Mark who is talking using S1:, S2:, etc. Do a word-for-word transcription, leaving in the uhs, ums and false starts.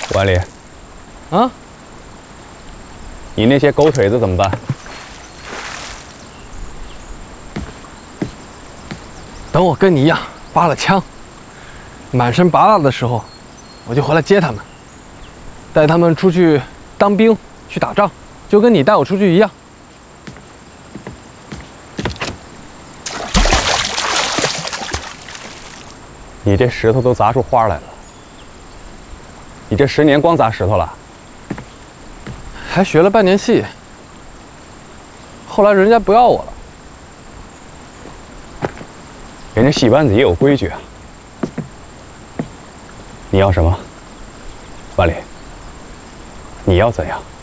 S1: 万里，
S2: 啊，
S1: 你那些狗腿子怎么办？
S2: 等我跟你一样发了枪，满身拔蜡的时候，我就回来接他们，带他们出去当兵，去打仗，就跟你带我出去一样。
S1: 你这石头都砸出花来了，你这十年光砸石头了？
S2: 还学了半年戏，后来人家不要我了。
S1: 人家戏班子也有规矩啊。你要什么，万里？你要怎样？